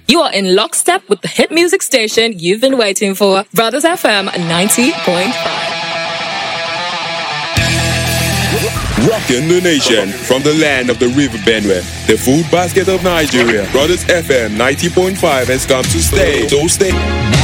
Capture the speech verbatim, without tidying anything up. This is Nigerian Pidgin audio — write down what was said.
You are in lockstep with the hit music station you've been waiting for, Brothers F M ninety point five. Rocking the nation from the land of the River Benue, the food basket of Nigeria. Brothers F M ninety point five has come to stay. So stay.